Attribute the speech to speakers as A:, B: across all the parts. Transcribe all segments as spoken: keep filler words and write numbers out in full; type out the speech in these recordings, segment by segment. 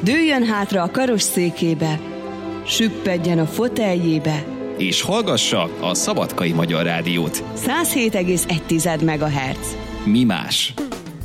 A: Dőljön hátra a karosszékébe, süppedjen a foteljébe,
B: és hallgassa a Szabadkai Magyar Rádiót.
A: száz hét egész egy megahertz.
B: Mi más?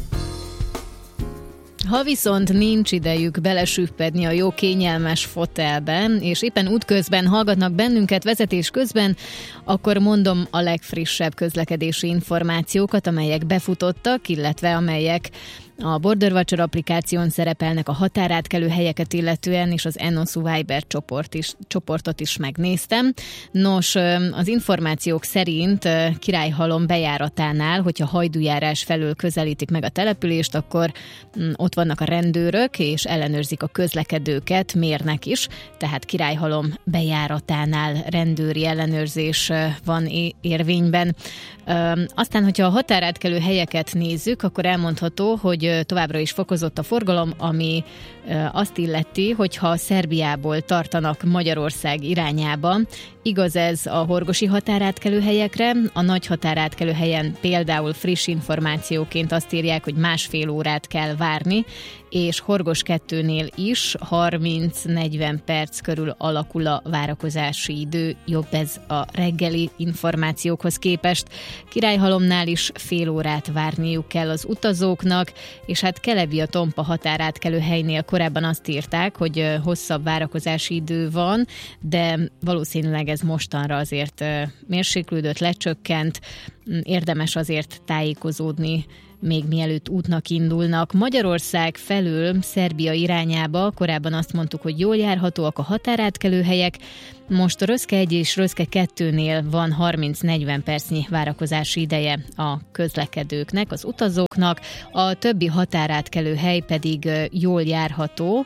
C: Ha viszont nincs idejük belesüppedni a jó kényelmes fotelben, és éppen útközben hallgatnak bennünket vezetés közben, akkor mondom a legfrissebb közlekedési információkat, amelyek befutottak, illetve amelyek a Border Watcher applikáción szerepelnek a határátkelő helyeket illetően, és az Enosu Viber csoport is, csoportot is megnéztem. Nos, az információk szerint Királyhalom bejáratánál, hogyha hajdújárás felől közelítik meg a települést, akkor ott vannak a rendőrök, és ellenőrzik a közlekedőket, mérnek is, tehát Királyhalom bejáratánál rendőri ellenőrzés van érvényben. Aztán, hogyha a határátkelő helyeket nézzük, akkor elmondható, hogy továbbra is fokozott a forgalom, ami azt illeti, hogyha Szerbiából tartanak Magyarország irányába. Igaz ez a horgosi határátkelő helyekre, a nagy határátkelő helyen például friss információként azt írják, hogy másfél órát kell várni, és Horgos kettőnél is harminc-negyven perc körül alakul a várakozási idő, jobb ez a reggeli információkhoz képest. Királyhalomnál is fél órát várniuk kell az utazóknak, és hát Kelevi-a-Tompa határátkelő helynél korábban azt írták, hogy hosszabb várakozási idő van, de valószínűleg ez mostanra azért mérséklődött, lecsökkent, érdemes azért tájékozódni még mielőtt útnak indulnak. Magyarország felől Szerbia irányába korábban azt mondtuk, hogy jól járhatóak a határátkelő helyek, most Röszke egy és Röszke kettőnél van harminc-negyven percnyi várakozási ideje a közlekedőknek, az utazóknak, a többi határátkelő hely pedig jól járható,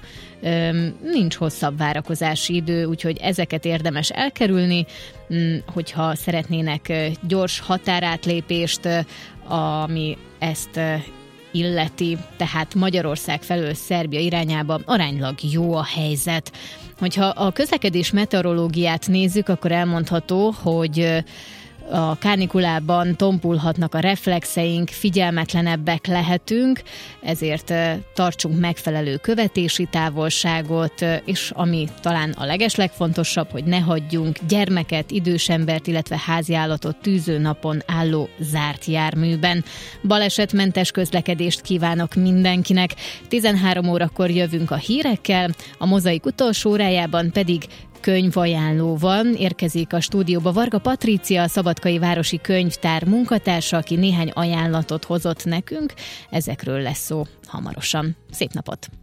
C: nincs hosszabb várakozási idő, úgyhogy ezeket érdemes elkerülni, hogyha szeretnének gyors határátlépést, ami ezt illeti, tehát Magyarország felől Szerbia irányába aránylag jó a helyzet. Hogyha a közlekedés meteorológiát nézzük, akkor elmondható, hogy a kánikulában tompulhatnak a reflexeink, figyelmetlenebbek lehetünk, ezért tartsunk megfelelő követési távolságot, és ami talán a legeslegfontosabb, hogy ne hagyjunk gyermeket, idősembert, illetve háziállatot tűzőnapon álló zárt járműben. Balesetmentes közlekedést kívánok mindenkinek. tizenhárom órakor jövünk a hírekkel, a Mozaik utolsó órájában pedig könyvajánló van, érkezik a stúdióba Varga Patrícia, a Szabadkai Városi Könyvtár munkatársa, aki néhány ajánlatot hozott nekünk, ezekről lesz szó hamarosan. Szép napot!